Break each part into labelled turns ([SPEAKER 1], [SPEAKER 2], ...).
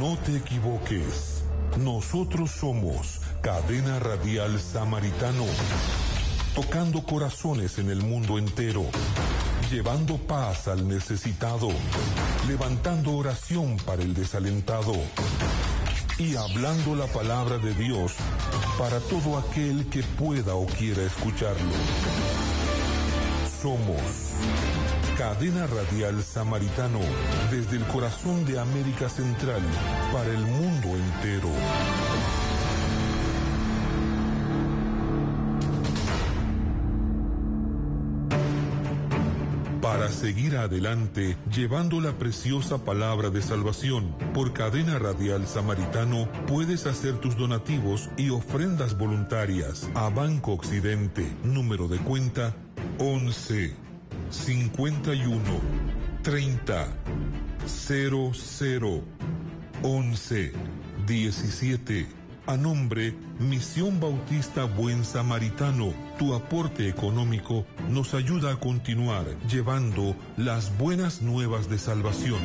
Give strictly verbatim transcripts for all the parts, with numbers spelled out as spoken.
[SPEAKER 1] No te equivoques. Nosotros somos Cadena Radial Samaritano, tocando corazones en el mundo entero, llevando paz al necesitado, levantando oración para el desalentado y hablando la palabra de Dios para todo aquel que pueda o quiera escucharlo. Somos Cadena Radial Samaritano, desde el corazón de América Central, para el mundo entero. Para seguir adelante, llevando la preciosa palabra de salvación, por Cadena Radial Samaritano, puedes hacer tus donativos y ofrendas voluntarias a Banco Occidente, número de cuenta once cincuenta y uno treinta cero cero once diecisiete. A nombre Misión Bautista Buen Samaritano, tu aporte económico nos ayuda a continuar llevando las buenas nuevas de salvación.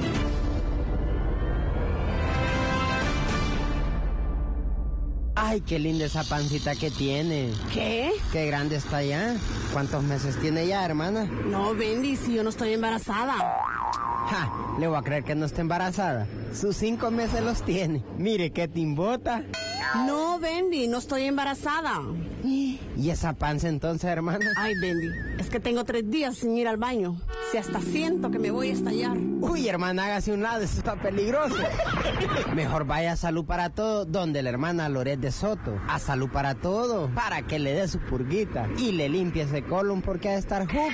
[SPEAKER 2] Ay, qué linda esa pancita que tiene.
[SPEAKER 3] ¿Qué?
[SPEAKER 2] Qué grande está ya. ¿Cuántos meses tiene ya, hermana?
[SPEAKER 3] No, Bendy, si yo no estoy embarazada.
[SPEAKER 2] Ja, le voy a creer que no está embarazada. Sus cinco meses los tiene. Mire qué timbota.
[SPEAKER 3] No, Bendy, no estoy embarazada.
[SPEAKER 2] ¿Y esa panza entonces, hermana?
[SPEAKER 3] Ay, Bendy, es que tengo tres días sin ir al baño. Si hasta siento que me voy a estallar.
[SPEAKER 2] Uy, hermana, hágase un lado, eso está peligroso. Mejor vaya a Salud para Todo, donde la hermana Loret de Soto. A Salud para Todo, para que le dé su purguita y le limpie ese colon porque ha de estar juco.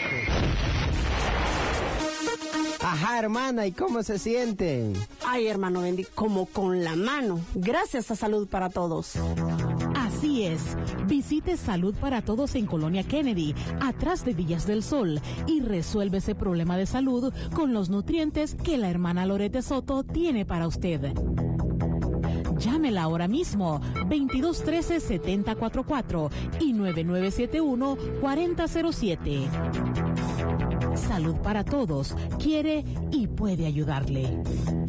[SPEAKER 2] Ajá, hermana, ¿y cómo se siente?
[SPEAKER 3] Ay, hermano Bendy, como con la mano. Gracias a Salud para Todos.
[SPEAKER 4] Así es. Visite Salud para Todos en Colonia Kennedy, atrás de Villas del Sol, y resuelve ese problema de salud con los nutrientes que la hermana Lorete Soto tiene para usted. Llámela ahora mismo, veintidós trece setenta cuarenta y cuatro y nueve nueve siete uno cuarenta cero siete. Salud para Todos quiere y puede ayudarle.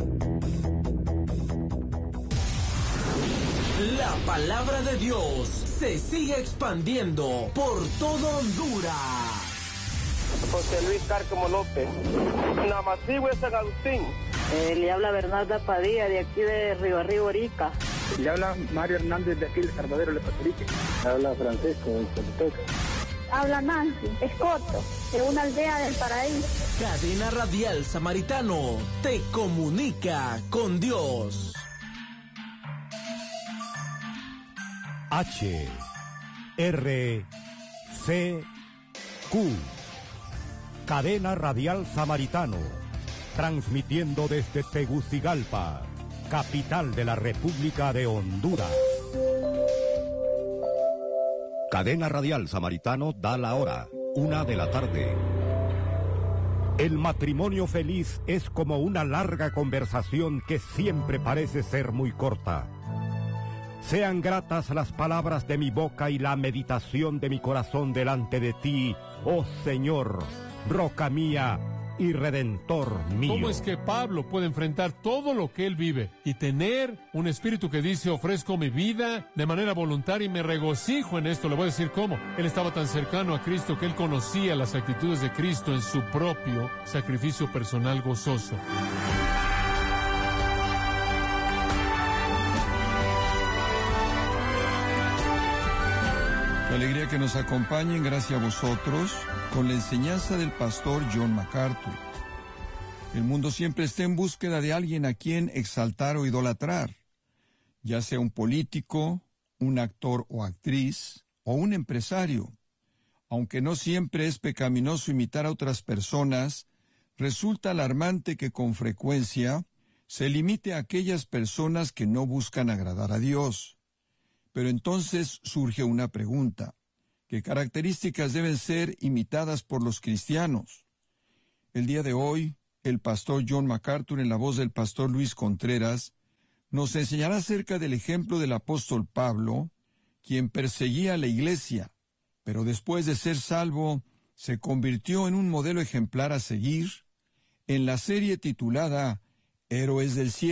[SPEAKER 5] La palabra de Dios se sigue expandiendo por todo Honduras.
[SPEAKER 6] José Luis Cárcamo López, Namacigüe de San Agustín.
[SPEAKER 7] Eh, le habla Bernarda Padilla, de aquí de Río Arriba, Orica.
[SPEAKER 8] Le habla Mario Hernández, de aquí de Salvador, de Patrique.
[SPEAKER 9] Le habla Francisco, de Choluteca.
[SPEAKER 10] Habla Nancy Escoto, de una aldea del Paraíso.
[SPEAKER 5] Cadena Radial Samaritano te comunica con Dios.
[SPEAKER 11] H R C Q Cadena Radial Samaritano, transmitiendo desde Tegucigalpa, capital de la República de Honduras. Cadena Radial Samaritano da la hora, una de la tarde. El matrimonio feliz es como una larga conversación que siempre parece ser muy corta. Sean gratas las palabras de mi boca y la meditación de mi corazón delante de ti, oh Señor, roca mía y redentor mío.
[SPEAKER 12] ¿Cómo es que Pablo puede enfrentar todo lo que él vive y tener un espíritu que dice, ofrezco mi vida de manera voluntaria y me regocijo en esto? Le voy a decir cómo. Él estaba tan cercano a Cristo que él conocía las actitudes de Cristo en su propio sacrificio personal gozoso.
[SPEAKER 13] Qué alegría que nos acompañen, gracias a vosotros, con la enseñanza del pastor John MacArthur. El mundo siempre está en búsqueda de alguien a quien exaltar o idolatrar, ya sea un político, un actor o actriz, o un empresario. Aunque no siempre es pecaminoso imitar a otras personas, resulta alarmante que con frecuencia se limite a aquellas personas que no buscan agradar a Dios. Pero entonces surge una pregunta: ¿qué características deben ser imitadas por los cristianos? El día de hoy, el pastor John MacArthur, en la voz del pastor Luis Contreras, nos enseñará acerca del ejemplo del apóstol Pablo, quien perseguía a la iglesia, pero después de ser salvo, se convirtió en un modelo ejemplar a seguir, en la serie titulada Héroes del Cielo,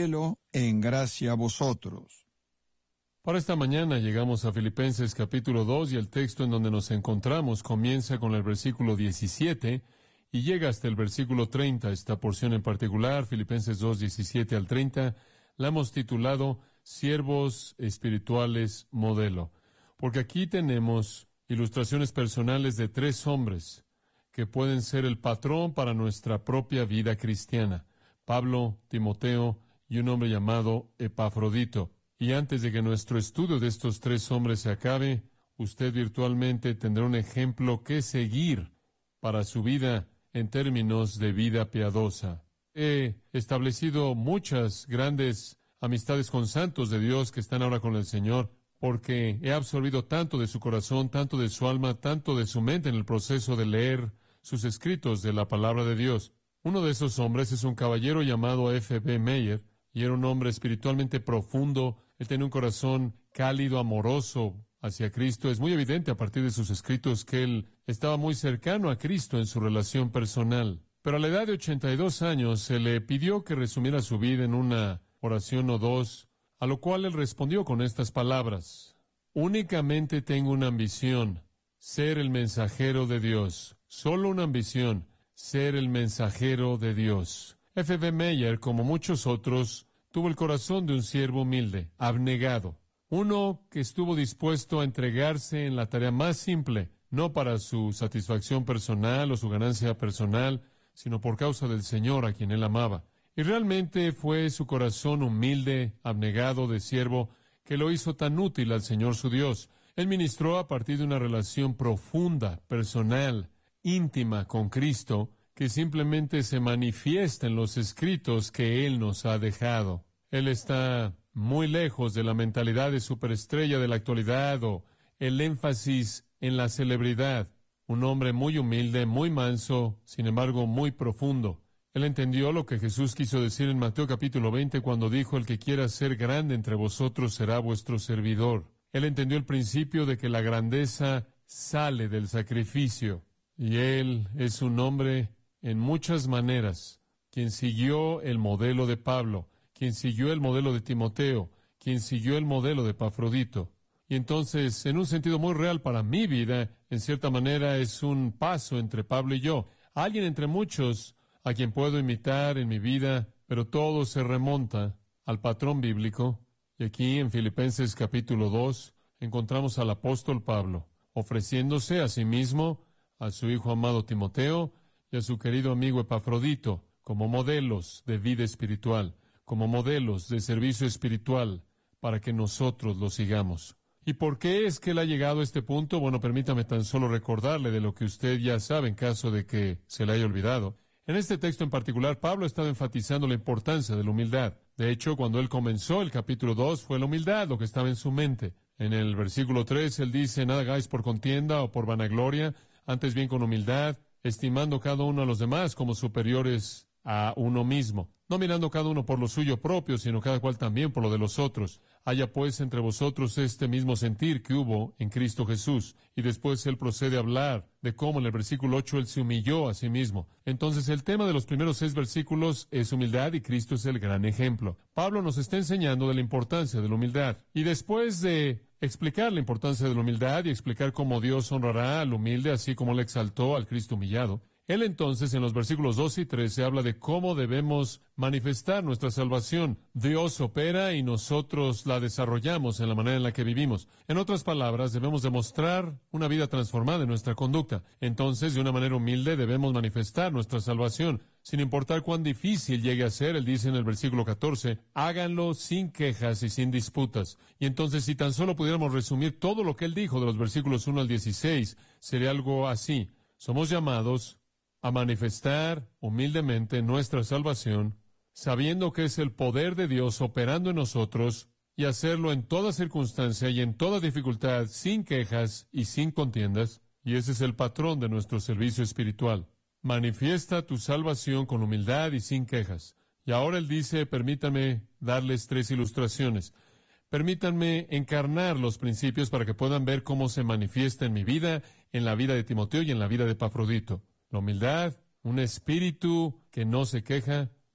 [SPEAKER 13] en gracia a vosotros.
[SPEAKER 12] Para esta mañana llegamos a Filipenses capítulo dos y el texto en donde nos encontramos comienza con el versículo diecisiete y llega hasta el versículo treinta. Esta porción en particular, Filipenses dos, diecisiete al treinta, la hemos titulado Siervos Espirituales Modelo, porque aquí tenemos ilustraciones personales de tres hombres que pueden ser el patrón para nuestra propia vida cristiana: Pablo, Timoteo y un hombre llamado Epafrodito. Y antes de que nuestro estudio de estos tres hombres se acabe, usted virtualmente tendrá un ejemplo que seguir para su vida en términos de vida piadosa. He establecido muchas grandes amistades con santos de Dios que están ahora con el Señor, porque he absorbido tanto de su corazón, tanto de su alma, tanto de su mente en el proceso de leer sus escritos de la palabra de Dios. Uno de esos hombres es un caballero llamado F B Meyer, y era un hombre espiritualmente profundo. Él tenía un corazón cálido, amoroso hacia Cristo. Es muy evidente a partir de sus escritos que él estaba muy cercano a Cristo en su relación personal. Pero a la edad de ochenta y dos años se le pidió que resumiera su vida en una oración o dos, a lo cual él respondió con estas palabras: únicamente tengo una ambición, ser el mensajero de Dios. Solo una ambición, ser el mensajero de Dios. F B Meyer, como muchos otros, tuvo el corazón de un siervo humilde, abnegado, uno que estuvo dispuesto a entregarse en la tarea más simple, no para su satisfacción personal o su ganancia personal, sino por causa del Señor a quien él amaba. Y realmente fue su corazón humilde, abnegado de siervo, que lo hizo tan útil al Señor su Dios. Él ministró a partir de una relación profunda, personal, íntima con Cristo, que simplemente se manifiesta en los escritos que Él nos ha dejado. Él está muy lejos de la mentalidad de superestrella de la actualidad o el énfasis en la celebridad. Un hombre muy humilde, muy manso, sin embargo muy profundo. Él entendió lo que Jesús quiso decir en Mateo capítulo veinte cuando dijo: el que quiera ser grande entre vosotros será vuestro servidor. Él entendió el principio de que la grandeza sale del sacrificio. Y Él es un hombre en muchas maneras, quien siguió el modelo de Pablo, quien siguió el modelo de Timoteo, quien siguió el modelo de Epafrodito. Y entonces, en un sentido muy real para mi vida, en cierta manera es un paso entre Pablo y yo, alguien entre muchos a quien puedo imitar en mi vida, pero todo se remonta al patrón bíblico. Y aquí en Filipenses capítulo dos encontramos al apóstol Pablo ofreciéndose a sí mismo, a su hijo amado Timoteo y a su querido amigo Epafrodito como modelos de vida espiritual, como modelos de servicio espiritual, para que nosotros lo sigamos. ¿Y por qué es que él ha llegado a este punto? Bueno, permítame tan solo recordarle de lo que usted ya sabe en caso de que se le haya olvidado. En este texto en particular, Pablo ha estado enfatizando la importancia de la humildad. De hecho, cuando él comenzó el capítulo dos, fue la humildad lo que estaba en su mente. En el versículo tres, él dice: nada hagáis por contienda o por vanagloria, antes bien con humildad, estimando cada uno a los demás como superiores a uno mismo, no mirando cada uno por lo suyo propio, sino cada cual también por lo de los otros. Haya pues entre vosotros este mismo sentir que hubo en Cristo Jesús. Y después él procede a hablar de cómo en el versículo ocho él se humilló a sí mismo. Entonces el tema de los primeros seis versículos es humildad, y Cristo es el gran ejemplo. Pablo nos está enseñando de la importancia de la humildad. Y después de explicar la importancia de la humildad y explicar cómo Dios honrará al humilde, así como le exaltó al Cristo humillado, él entonces en los versículos doce y trece habla de cómo debemos manifestar nuestra salvación. Dios opera y nosotros la desarrollamos en la manera en la que vivimos. En otras palabras, debemos demostrar una vida transformada en nuestra conducta. Entonces, de una manera humilde, debemos manifestar nuestra salvación. Sin importar cuán difícil llegue a ser, él dice en el versículo catorce, háganlo sin quejas y sin disputas. Y entonces, si tan solo pudiéramos resumir todo lo que él dijo de los versículos uno al dieciséis, sería algo así. Somos llamados a manifestar humildemente nuestra salvación, sabiendo que es el poder de Dios operando en nosotros, y hacerlo en toda circunstancia y en toda dificultad, sin quejas y sin contiendas. Y ese es el patrón de nuestro servicio espiritual. Manifiesta tu salvación con humildad y sin quejas. Y ahora él dice, permítanme darles tres ilustraciones. Permítanme encarnar los principios para que puedan ver cómo se manifiesta en mi vida, en la vida de Timoteo y en la vida de Epafrodito. La humildad, un espíritu que no se queja,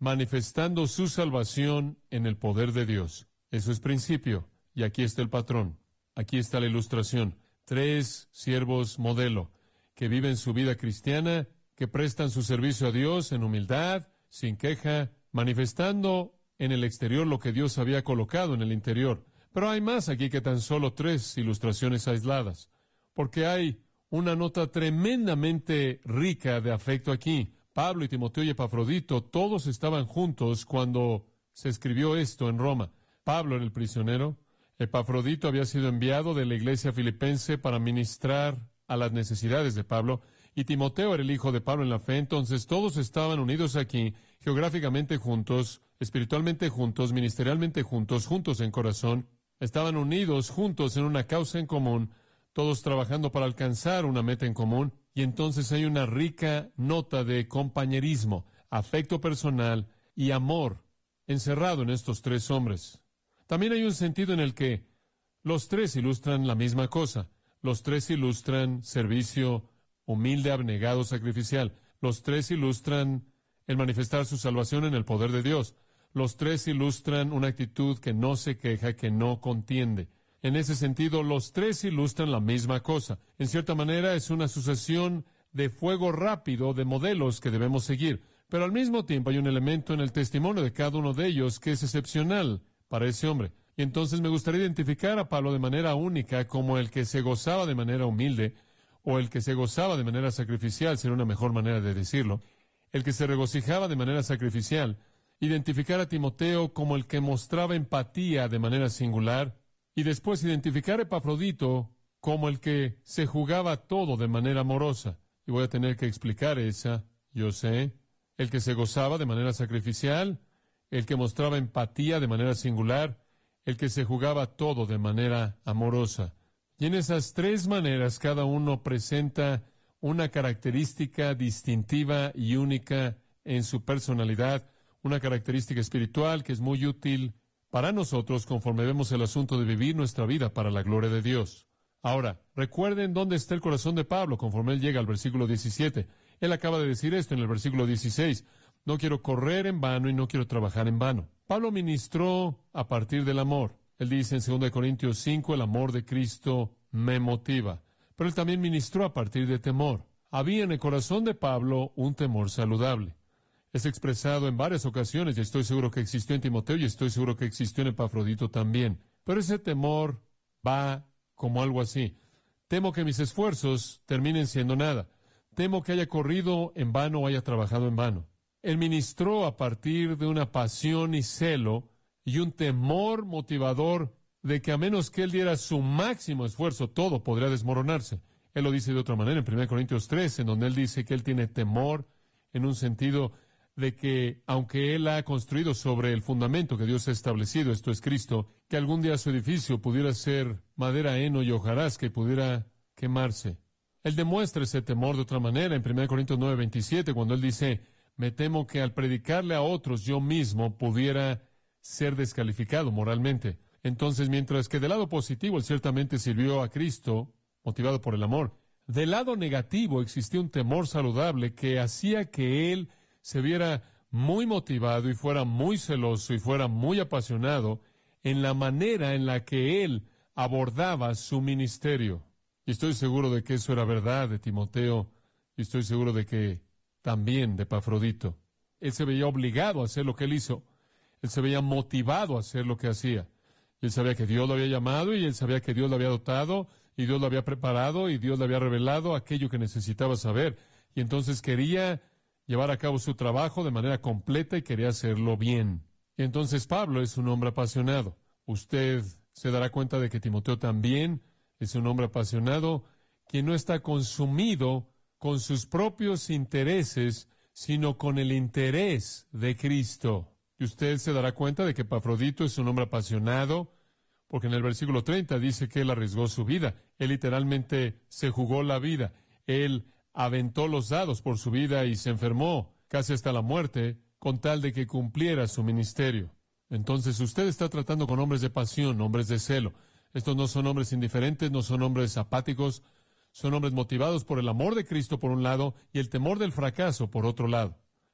[SPEAKER 12] manifestando su salvación en el poder de Dios. Eso es principio, y aquí está el patrón. Aquí está la ilustración. Tres siervos modelo que viven su vida cristiana, que prestan su servicio a Dios en humildad, sin queja, manifestando en el exterior lo que Dios había colocado en el interior. Pero hay más aquí que tan solo tres ilustraciones aisladas, porque hay una nota tremendamente rica de afecto aquí. Pablo y Timoteo y Epafrodito, todos estaban juntos cuando se escribió esto en Roma. Pablo era el prisionero. Epafrodito había sido enviado de la iglesia filipense para ministrar a las necesidades de Pablo, y Timoteo era el hijo de Pablo en la fe. Entonces todos estaban unidos aquí, geográficamente juntos, espiritualmente juntos, ministerialmente juntos, juntos en corazón. Estaban unidos juntos en una causa en común, todos trabajando para alcanzar una meta en común. Y entonces hay una rica nota de compañerismo, afecto personal y amor encerrado en estos tres hombres. También hay un sentido en el que los tres ilustran la misma cosa. Los tres ilustran servicio humilde, abnegado, sacrificial. Los tres ilustran el manifestar su salvación en el poder de Dios. Los tres ilustran una actitud que no se queja, que no contiende. En ese sentido, los tres ilustran la misma cosa. En cierta manera, es una sucesión de fuego rápido de modelos que debemos seguir. Pero al mismo tiempo hay un elemento en el testimonio de cada uno de ellos que es excepcional para ese hombre. Y entonces me gustaría identificar a Pablo de manera única como el que se gozaba de manera humilde, o el que se gozaba de manera sacrificial, sería una mejor manera de decirlo, el que se regocijaba de manera sacrificial. Identificar a Timoteo como el que mostraba empatía de manera singular, y después identificar a Epafrodito como el que se jugaba todo de manera amorosa. Y voy a tener que explicar esa, yo sé. El que se gozaba de manera sacrificial, el que mostraba empatía de manera singular, el que se jugaba todo de manera amorosa. Y en esas tres maneras cada uno presenta una característica distintiva y única en su personalidad, una característica espiritual que es muy útil para nosotros conforme vemos el asunto de vivir nuestra vida para la gloria de Dios. Ahora, recuerden dónde está el corazón de Pablo conforme él llega al versículo diecisiete. Él acaba de decir esto en el versículo dieciséis. No quiero correr en vano y no quiero trabajar en vano. Pablo ministró a partir del amor. Él dice en segunda de Corintios cinco, el amor de Cristo me motiva. Pero él también ministró a partir de temor. Había en el corazón de Pablo un temor saludable. Es expresado en varias ocasiones, y estoy seguro que existió en Timoteo, y estoy seguro que existió en Epafrodito también. Pero ese temor va como algo así. Temo que mis esfuerzos terminen siendo nada. Temo que haya corrido en vano o haya trabajado en vano. Él ministró a partir de una pasión y celo y un temor motivador de que a menos que él diera su máximo esfuerzo, todo podría desmoronarse. Él lo dice de otra manera en primera Corintios tres, en donde él dice que él tiene temor en un sentido de que, aunque él ha construido sobre el fundamento que Dios ha establecido, esto es Cristo, que algún día su edificio pudiera ser madera, heno y hojarasca y pudiera quemarse. Él demuestra ese temor de otra manera en primera Corintios nueve veintisiete, cuando él dice, me temo que al predicarle a otros yo mismo pudiera ser descalificado moralmente. Entonces, mientras que del lado positivo él ciertamente sirvió a Cristo, motivado por el amor, del lado negativo existía un temor saludable que hacía que él se viera muy motivado y fuera muy celoso y fuera muy apasionado en la manera en la que él abordaba su ministerio. Y estoy seguro de que eso era verdad de Timoteo, y estoy seguro de que también de Epafrodito. Él se veía obligado a hacer lo que él hizo. Él se veía motivado a hacer lo que hacía. Él sabía que Dios lo había llamado, y él sabía que Dios lo había dotado, y Dios lo había preparado, y Dios le había revelado aquello que necesitaba saber. Y entonces quería llevar a cabo su trabajo de manera completa y quería hacerlo bien. Y entonces Pablo es un hombre apasionado. Usted se dará cuenta de que Timoteo también es un hombre apasionado, quien no está consumido con sus propios intereses, sino con el interés de Cristo. Y usted se dará cuenta de que Epafrodito es un hombre apasionado, porque en el versículo treinta dice que él arriesgó su vida. Él literalmente se jugó la vida. Él aventó los dados por su vida y se enfermó casi hasta la muerte con tal de que cumpliera su ministerio. Entonces usted está tratando con hombres de pasión, hombres de celo. Estos no son hombres indiferentes, no son hombres apáticos, son hombres motivados por el amor de Cristo por un lado y el temor del fracaso por otro lado.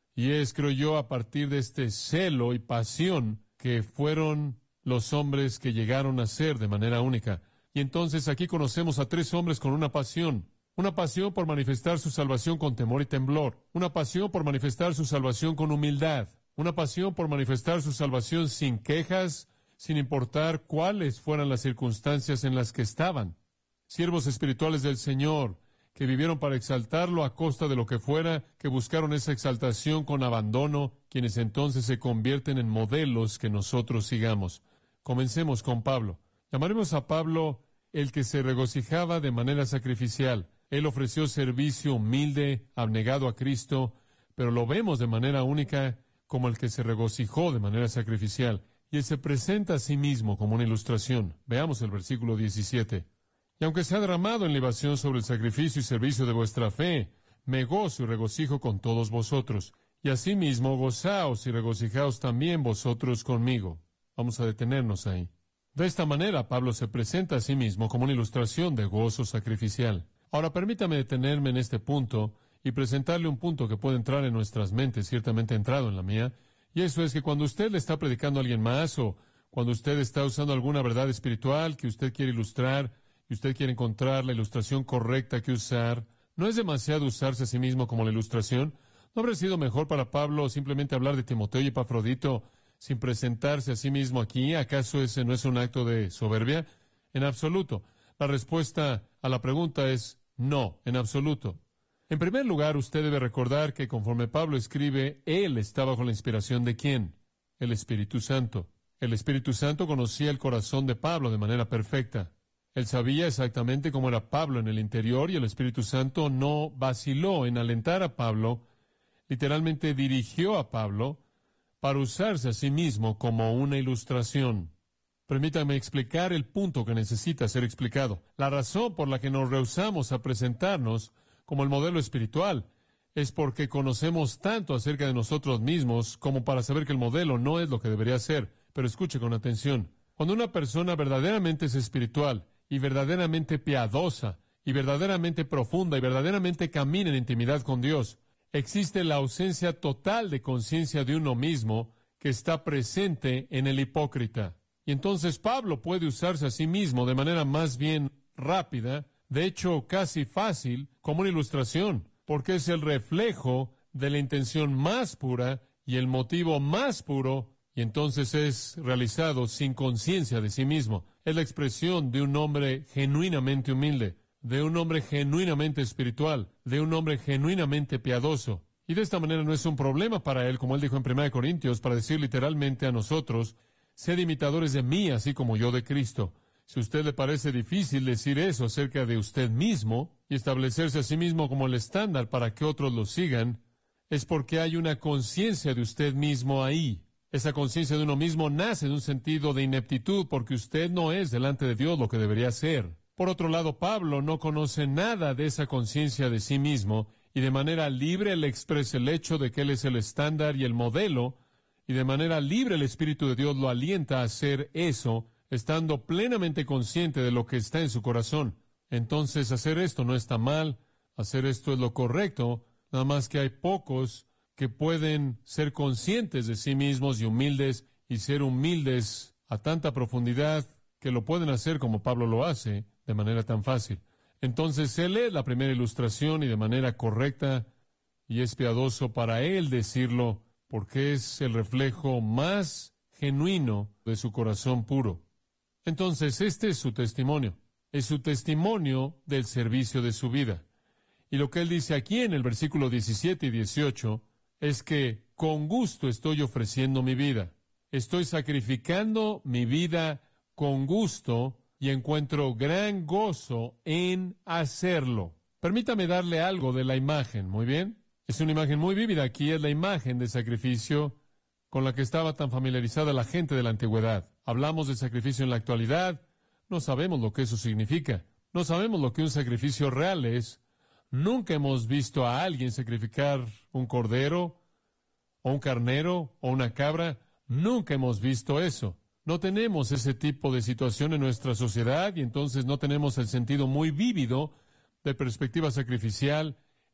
[SPEAKER 12] Y es, creo yo, a partir de este celo y pasión que fueron los hombres que llegaron a ser de manera única. Y entonces aquí conocemos a tres hombres con una pasión. Una pasión por manifestar su salvación con temor y temblor. Una pasión por manifestar su salvación con humildad. Una pasión por manifestar su salvación sin quejas, sin importar cuáles fueran las circunstancias en las que estaban. Siervos espirituales del Señor, que vivieron para exaltarlo a costa de lo que fuera, que buscaron esa exaltación con abandono, quienes entonces se convierten en modelos que nosotros sigamos. Comencemos con Pablo. Llamaremos a Pablo el que se regocijaba de manera sacrificial. Él ofreció servicio humilde, abnegado a Cristo, pero lo vemos de manera única como el que se regocijó de manera sacrificial. Y él se presenta a sí mismo como una ilustración. Veamos el versículo diecisiete. Y aunque se ha derramado en libación sobre el sacrificio y servicio de vuestra fe, me gozo y regocijo con todos vosotros. Y asimismo gozaos y regocijaos también vosotros conmigo. Vamos a detenernos ahí. De esta manera, Pablo se presenta a sí mismo como una ilustración de gozo sacrificial. Ahora, permítame detenerme en este punto y presentarle un punto que puede entrar en nuestras mentes, ciertamente entrado en la mía, y eso es que cuando usted le está predicando a alguien más o cuando usted está usando alguna verdad espiritual que usted quiere ilustrar y usted quiere encontrar la ilustración correcta que usar, ¿no es demasiado usarse a sí mismo como la ilustración? ¿No habría sido mejor para Pablo simplemente hablar de Timoteo y Epafrodito sin presentarse a sí mismo aquí? ¿Acaso ese no es un acto de soberbia? En absoluto. La respuesta a la pregunta es no, en absoluto. En primer lugar, usted debe recordar que conforme Pablo escribe, él está bajo la inspiración ¿de quién? El Espíritu Santo. El Espíritu Santo conocía el corazón de Pablo de manera perfecta. Él sabía exactamente cómo era Pablo en el interior y el Espíritu Santo no vaciló en alentar a Pablo, literalmente dirigió a Pablo para usarse a sí mismo como una ilustración. Permítame explicar el punto que necesita ser explicado. La razón por la que nos rehusamos a presentarnos como el modelo espiritual es porque conocemos tanto acerca de nosotros mismos como para saber que el modelo no es lo que debería ser. Pero escuche con atención. Cuando una persona verdaderamente es espiritual y verdaderamente piadosa y verdaderamente profunda y verdaderamente camina en intimidad con Dios, existe la ausencia total de conciencia de uno mismo que está presente en el hipócrita. Y entonces Pablo puede usarse a sí mismo de manera más bien rápida, de hecho casi fácil, como una ilustración, porque es el reflejo de la intención más pura y el motivo más puro, y entonces es realizado sin conciencia de sí mismo. Es la expresión de un hombre genuinamente humilde, de un hombre genuinamente espiritual, de un hombre genuinamente piadoso. Y de esta manera no es un problema para él, como él dijo en primera de Corintios, para decir literalmente a nosotros, sed imitadores de mí, así como yo de Cristo. Si a usted le parece difícil decir eso acerca de usted mismo y establecerse a sí mismo como el estándar para que otros lo sigan, es porque hay una conciencia de usted mismo ahí. Esa conciencia de uno mismo nace de un sentido de ineptitud porque usted no es delante de Dios lo que debería ser. Por otro lado, Pablo no conoce nada de esa conciencia de sí mismo y de manera libre le expresa el hecho de que él es el estándar y el modelo, y de manera libre el Espíritu de Dios lo alienta a hacer eso, estando plenamente consciente de lo que está en su corazón. Entonces, hacer esto no está mal, hacer esto es lo correcto, nada más que hay pocos que pueden ser conscientes de sí mismos y humildes, y ser humildes a tanta profundidad que lo pueden hacer como Pablo lo hace, de manera tan fácil. Entonces, él es la primera ilustración y de manera correcta, y es piadoso para él decirlo, porque es el reflejo más genuino de su corazón puro. Entonces, este es su testimonio. Es su testimonio del servicio de su vida. Y lo que él dice aquí en el versículo diecisiete y dieciocho es que con gusto estoy ofreciendo mi vida. Estoy sacrificando mi vida con gusto y encuentro gran gozo en hacerlo. Permítame darle algo de la imagen, ¿muy bien? Es una imagen muy vívida. Aquí es la imagen de sacrificio con la que estaba tan familiarizada la gente de la antigüedad. Hablamos de sacrificio en la actualidad, no sabemos lo que eso significa. No sabemos lo que un sacrificio real es. Nunca hemos visto a alguien sacrificar un cordero, o un carnero, o una cabra. Nunca hemos visto eso. No tenemos ese tipo de situación en nuestra sociedad y entonces no tenemos el sentido muy vívido de perspectiva sacrificial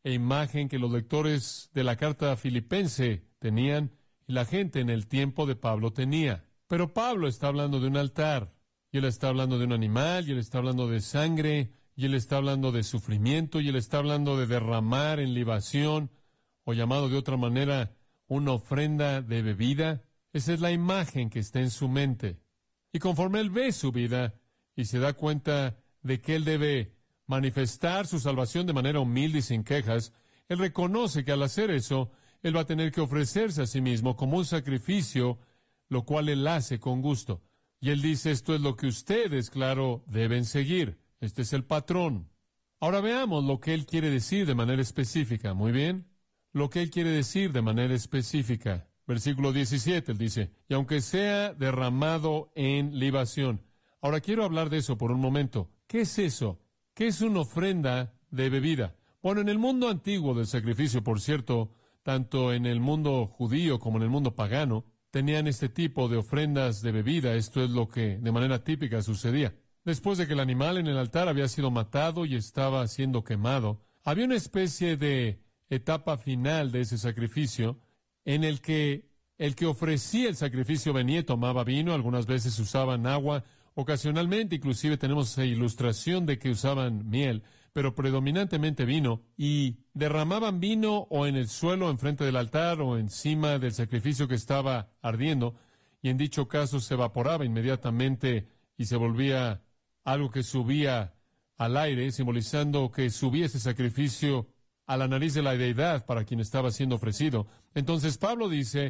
[SPEAKER 12] e imagen que los lectores de la carta filipense tenían y la gente en el tiempo de Pablo tenía. Pero Pablo está hablando de un altar, y él está hablando de un animal, y él está hablando de sangre, y él está hablando de sufrimiento, y él está hablando de derramar en libación, o llamado de otra manera, una ofrenda de bebida. Esa es la imagen que está en su mente. Y conforme él ve su vida y se da cuenta de que él debe manifestar su salvación de manera humilde y sin quejas, él reconoce que al hacer eso, él va a tener que ofrecerse a sí mismo como un sacrificio, lo cual él hace con gusto. Y él dice, esto es lo que ustedes, claro, deben seguir. Este es el patrón. Ahora veamos lo que él quiere decir de manera específica. Muy bien. Lo que él quiere decir de manera específica. Versículo diecisiete, él dice, y aunque sea derramado en libación. Ahora quiero hablar de eso por un momento. ¿Qué es eso? ¿Qué es una ofrenda de bebida? Bueno, en el mundo antiguo del sacrificio, por cierto, tanto en el mundo judío como en el mundo pagano, tenían este tipo de ofrendas de bebida. Esto es lo que de manera típica sucedía. Después de que el animal en el altar había sido matado y estaba siendo quemado, había una especie de etapa final de ese sacrificio en el que el que ofrecía el sacrificio venía y tomaba vino. Algunas veces usaban agua, ocasionalmente inclusive tenemos esa ilustración de que usaban miel, pero predominantemente vino, y derramaban vino o en el suelo enfrente del altar o encima del sacrificio que estaba ardiendo, y en dicho caso se evaporaba inmediatamente y se volvía algo que subía al aire, simbolizando que subía ese sacrificio a la nariz de la deidad para quien estaba siendo ofrecido. Entonces Pablo dice,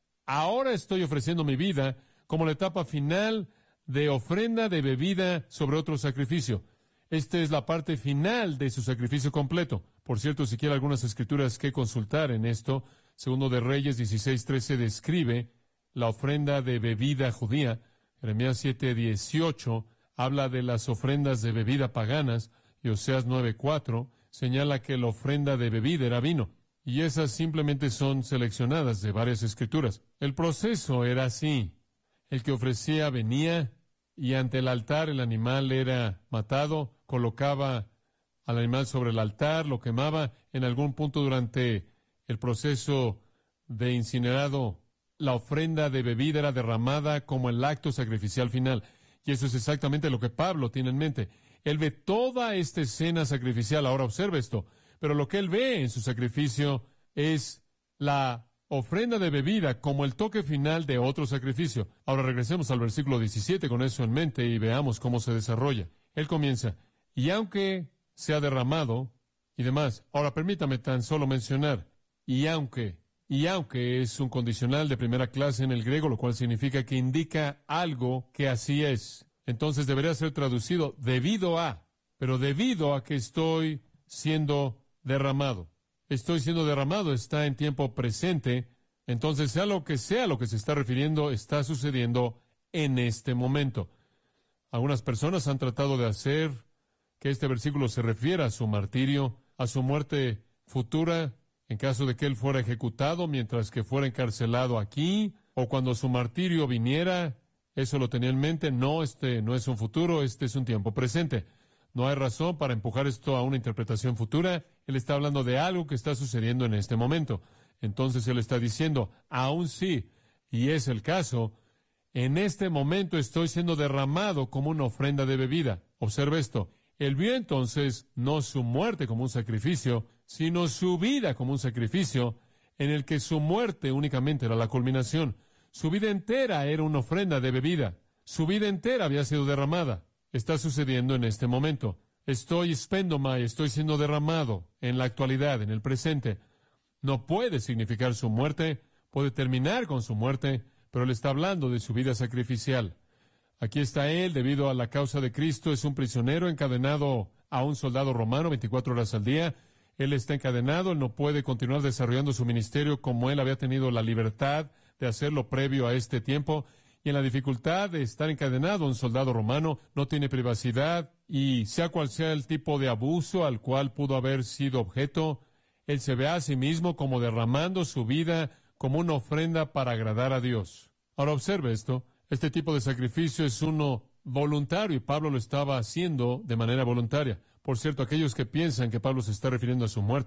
[SPEAKER 12] ahora estoy ofreciendo mi vida como la etapa final de ofrenda de bebida sobre otro sacrificio. Esta es la parte final de su sacrificio completo. Por cierto, si quiere algunas escrituras que consultar en esto, Segundo de Reyes dieciséis trece describe la ofrenda de bebida judía. Jeremías siete dieciocho habla de las ofrendas de bebida paganas, y Oseas nueve cuatro señala que la ofrenda de bebida era vino. Y esas simplemente son seleccionadas de varias escrituras. El proceso era así. El que ofrecía venía, y ante el altar el animal era matado, colocaba al animal sobre el altar, lo quemaba. En algún punto durante el proceso de incinerado, la ofrenda de bebida era derramada como el acto sacrificial final. Y eso es exactamente lo que Pablo tiene en mente. Él ve toda esta escena sacrificial. Ahora observe esto. Pero lo que él ve en su sacrificio es la ofrenda de bebida como el toque final de otro sacrificio. Ahora regresemos al versículo diecisiete con eso en mente y veamos cómo se desarrolla. Él comienza, y aunque sea derramado y demás. Ahora permítame tan solo mencionar, y aunque, y aunque es un condicional de primera clase en el griego, lo cual significa que indica algo que así es. Entonces debería ser traducido debido a, pero debido a que estoy siendo derramado. Estoy siendo derramado, está en tiempo presente, entonces sea lo que sea lo que se está refiriendo, está sucediendo en este momento. Algunas personas han tratado de hacer que este versículo se refiera a su martirio, a su muerte futura, en caso de que él fuera ejecutado mientras que fuera encarcelado aquí, o cuando su martirio viniera. Eso lo tenía en mente. No, este no es un futuro, este es un tiempo presente. No hay razón para empujar esto a una interpretación futura. Él está hablando de algo que está sucediendo en este momento. Entonces él está diciendo, aún sí, y es el caso, en este momento estoy siendo derramado como una ofrenda de bebida. Observe esto. Él vio entonces no su muerte como un sacrificio, sino su vida como un sacrificio, en el que su muerte únicamente era la culminación. Su vida entera era una ofrenda de bebida. Su vida entera había sido derramada. Está sucediendo en este momento. Estoy spendomai, estoy siendo derramado en la actualidad, en el presente. No puede significar su muerte, puede terminar con su muerte, pero él está hablando de su vida sacrificial. Aquí está él, debido a la causa de Cristo, es un prisionero encadenado a un soldado romano veinticuatro horas al día. Él está encadenado, él no puede continuar desarrollando su ministerio como él había tenido la libertad de hacerlo previo a este tiempo. Y en la dificultad de estar encadenado a un soldado romano, no tiene privacidad, y sea cual sea el tipo de abuso al cual pudo haber sido objeto, él se ve a sí mismo como derramando su vida como una ofrenda para agradar a Dios. Ahora observe esto, este tipo de sacrificio es uno voluntario, y Pablo lo estaba haciendo de manera voluntaria. Por cierto, aquellos que piensan que Pablo se está refiriendo a su muerte,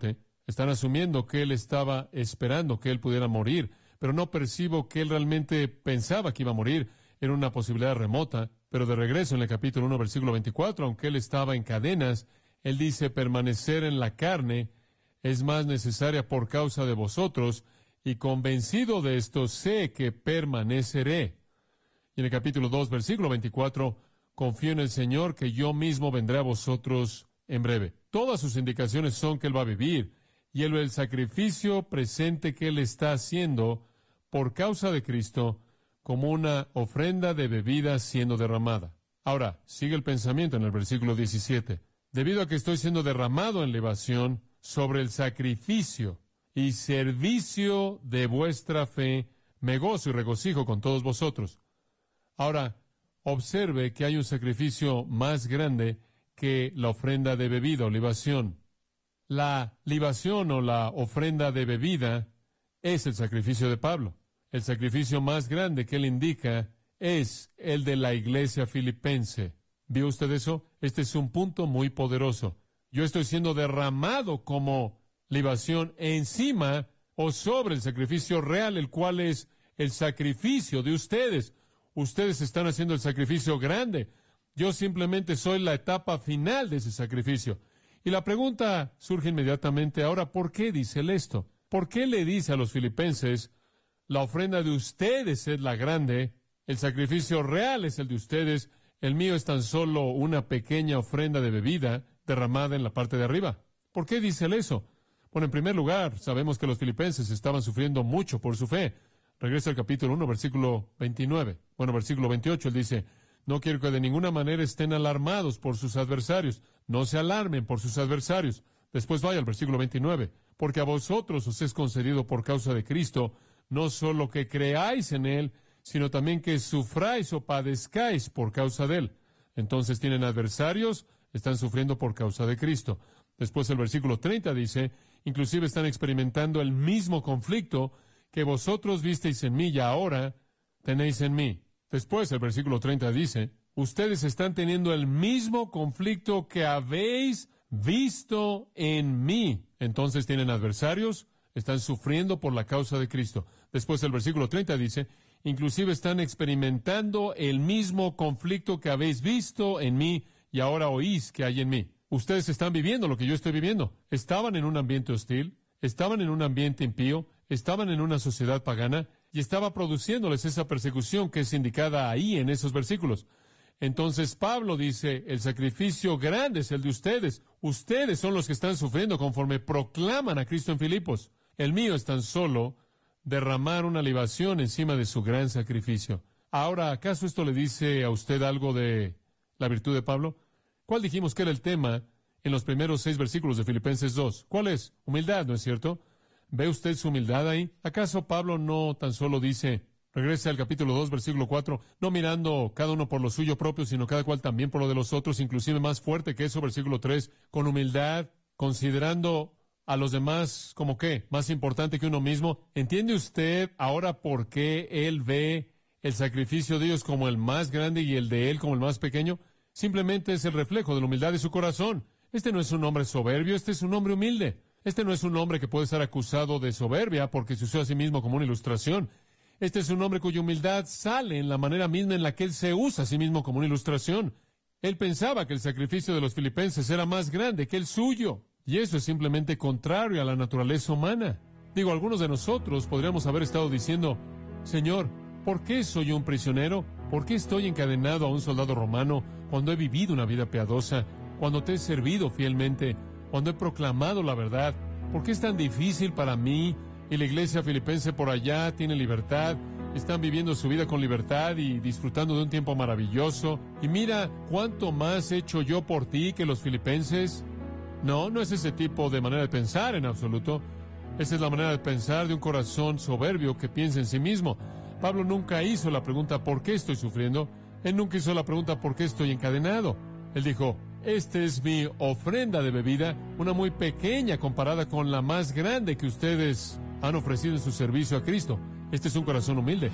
[SPEAKER 12] Están asumiendo que él estaba esperando que él pudiera morir, pero no percibo que él realmente pensaba que iba a morir. Era una posibilidad remota. Pero de regreso en el capítulo uno, versículo veinticuatro, aunque él estaba en cadenas, él dice, permanecer en la carne es más necesaria por causa de vosotros, y convencido de esto, sé que permaneceré. Y en el capítulo dos, versículo veinticuatro, confío en el Señor que yo mismo vendré a vosotros en breve. Todas sus indicaciones son que él va a vivir, y el, el sacrificio presente que él está haciendo por causa de Cristo, como una ofrenda de bebida siendo derramada. Ahora, sigue el pensamiento en el versículo diecisiete. Debido a que estoy siendo derramado en libación sobre el sacrificio y servicio de vuestra fe, me gozo y regocijo con todos vosotros. Ahora, observe que hay un sacrificio más grande que la ofrenda de bebida o libación. La libación o la ofrenda de bebida es el sacrificio de Pablo. El sacrificio más grande que él indica es el de la iglesia filipense. ¿Vio usted eso? Este es un punto muy poderoso. Yo estoy siendo derramado como libación encima o sobre el sacrificio real, el cual es el sacrificio de ustedes. Ustedes están haciendo el sacrificio grande. Yo simplemente soy la etapa final de ese sacrificio. Y la pregunta surge inmediatamente ahora, ¿por qué dice él esto? ¿Por qué le dice a los filipenses, la ofrenda de ustedes es la grande, el sacrificio real es el de ustedes, el mío es tan solo una pequeña ofrenda de bebida derramada en la parte de arriba? ¿Por qué dice él eso? Bueno, en primer lugar, sabemos que los filipenses estaban sufriendo mucho por su fe. Regresa al capítulo uno, versículo veintinueve. Bueno, versículo veintiocho, él dice, no quiero que de ninguna manera estén alarmados por sus adversarios. No se alarmen por sus adversarios. Después vaya al versículo veintinueve. Porque a vosotros os es concedido por causa de Cristo, no solo que creáis en Él, sino también que sufráis o padezcáis por causa de Él. Entonces tienen adversarios, están sufriendo por causa de Cristo. Después el versículo treinta dice, inclusive están experimentando el mismo conflicto que vosotros visteis en mí y ahora tenéis en mí. Después el versículo treinta dice, ustedes están teniendo el mismo conflicto que habéis visto en mí. Entonces tienen adversarios, están sufriendo por la causa de Cristo. Después el versículo treinta dice, inclusive están experimentando el mismo conflicto que habéis visto en mí y ahora oís que hay en mí. Ustedes están viviendo lo que yo estoy viviendo. Estaban en un ambiente hostil, estaban en un ambiente impío, estaban en una sociedad pagana y estaba produciéndoles esa persecución que es indicada ahí en esos versículos. Entonces Pablo dice, el sacrificio grande es el de ustedes. Ustedes son los que están sufriendo conforme proclaman a Cristo en Filipos. El mío es tan solo derramar una libación encima de su gran sacrificio. Ahora, ¿acaso esto le dice a usted algo de la virtud de Pablo? ¿Cuál dijimos que era el tema en los primeros seis versículos de Filipenses dos? ¿Cuál es? Humildad, ¿no es cierto? ¿Ve usted su humildad ahí? ¿Acaso Pablo no tan solo dice, regrese al capítulo dos, versículo cuatro, no mirando cada uno por lo suyo propio, sino cada cual también por lo de los otros, inclusive más fuerte que eso, versículo tres, con humildad, considerando a los demás como qué, más importante que uno mismo? ¿Entiende usted ahora por qué él ve el sacrificio de ellos como el más grande y el de él como el más pequeño? Simplemente es el reflejo de la humildad de su corazón. Este no es un hombre soberbio, este es un hombre humilde. Este no es un hombre que puede ser acusado de soberbia porque se usó a sí mismo como una ilustración. Este es un hombre cuya humildad sale en la manera misma en la que él se usa a sí mismo como una ilustración. Él pensaba que el sacrificio de los filipenses era más grande que el suyo. Y eso es simplemente contrario a la naturaleza humana. Digo, algunos de nosotros podríamos haber estado diciendo, Señor, ¿por qué soy un prisionero? ¿Por qué estoy encadenado a un soldado romano cuando he vivido una vida piadosa, cuando te he servido fielmente, cuando he proclamado la verdad? ¿Por qué es tan difícil para mí? Y la iglesia filipense por allá tiene libertad, están viviendo su vida con libertad y disfrutando de un tiempo maravilloso. Y mira, ¿cuánto más he hecho yo por ti que los filipenses? No, no es ese tipo de manera de pensar en absoluto. Esa es la manera de pensar de un corazón soberbio que piensa en sí mismo. Pablo nunca hizo la pregunta ¿por qué estoy sufriendo? Él nunca hizo la pregunta ¿por qué estoy encadenado? Él dijo, esta es mi ofrenda de bebida, una muy pequeña comparada con la más grande que ustedes han ofrecido en su servicio a Cristo. Este es un corazón humilde.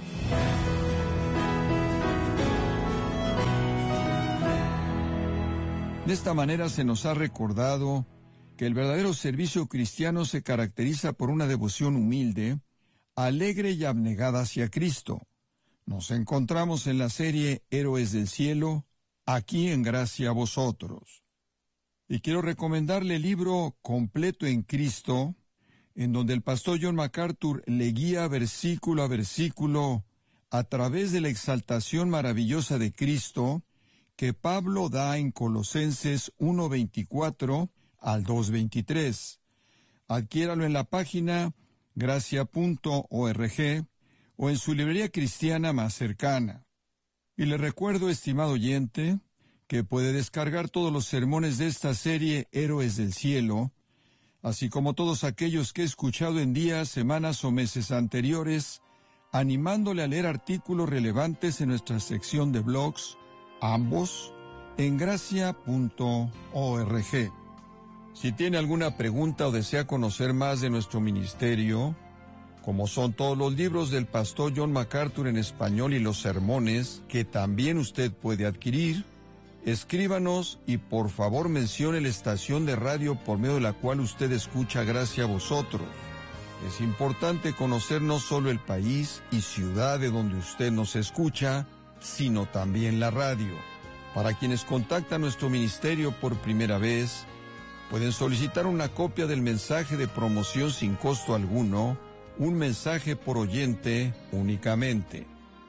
[SPEAKER 13] De esta manera se nos ha recordado que el verdadero servicio cristiano se caracteriza por una devoción humilde, alegre y abnegada hacia Cristo. Nos encontramos en la serie Héroes del Cielo, aquí en Gracia a Vosotros. Y quiero recomendarle el libro Completo en Cristo, en donde el pastor John MacArthur le guía versículo a versículo a través de la exaltación maravillosa de Cristo que Pablo da en Colosenses uno veinticuatro al dos veintitrés. Adquiéralo en la página gracia punto org o en su librería cristiana más cercana. Y le recuerdo, estimado oyente, que puede descargar todos los sermones de esta serie Héroes del Cielo, así como todos aquellos que he escuchado en días, semanas o meses anteriores, animándole a leer artículos relevantes en nuestra sección de blogs, ambos en gracia punto org. Si tiene alguna pregunta o desea conocer más de nuestro ministerio, como son todos los libros del pastor John MacArthur en español y los sermones que también usted puede adquirir, escríbanos y por favor mencione la estación de radio por medio de la cual usted escucha Gracia a Vosotros. Es importante conocer no solo el país y ciudad de donde usted nos escucha, sino también la radio. Para quienes contactan nuestro ministerio por primera vez, pueden solicitar una copia del mensaje de promoción sin costo alguno, un mensaje por oyente únicamente.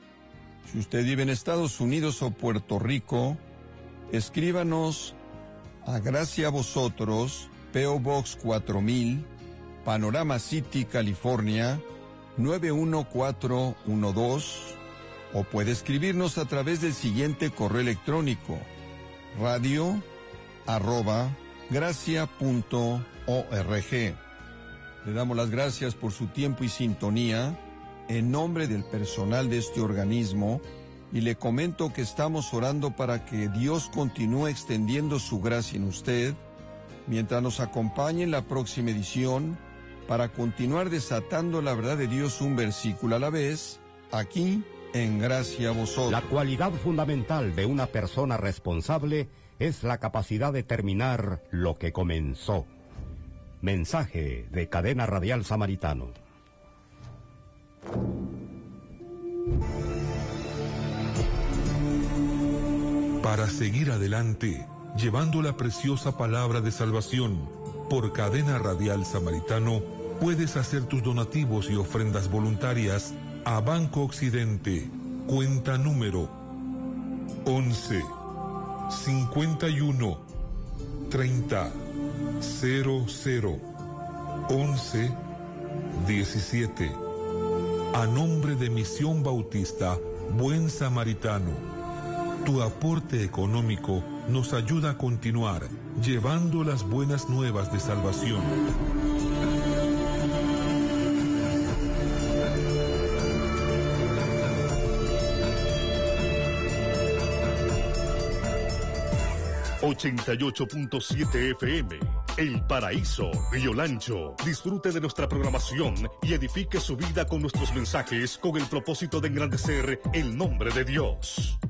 [SPEAKER 13] Si usted vive en Estados Unidos o Puerto Rico, escríbanos a Gracia a Vosotros, P O Box cuatro mil, Panorama City, California, nueve uno cuatro uno dos, o puede escribirnos a través del siguiente correo electrónico, radio arroba gracia punto org. Le damos las gracias por su tiempo y sintonía en nombre del personal de este organismo y le comento que estamos orando para que Dios continúe extendiendo su gracia en usted mientras nos acompañe en la próxima edición para continuar desatando la verdad de Dios un versículo a la vez, aquí en Gracia a Vosotros.
[SPEAKER 11] La cualidad fundamental de una persona responsable es la capacidad de terminar lo que comenzó. Mensaje de Cadena Radial Samaritano.
[SPEAKER 1] Para seguir adelante, llevando la preciosa palabra de salvación, por Cadena Radial Samaritano, puedes hacer tus donativos y ofrendas voluntarias a Banco Occidente, cuenta número once, cincuenta y uno, treinta, cero cero, once, diecisiete. A nombre de Misión Bautista Buen Samaritano, tu aporte económico nos ayuda a continuar llevando las buenas nuevas de salvación.
[SPEAKER 14] ochenta y ocho punto siete F M, El Paraíso, Río Lancho. Disfrute de nuestra programación y edifique su vida con nuestros mensajes con el propósito de engrandecer el nombre de Dios.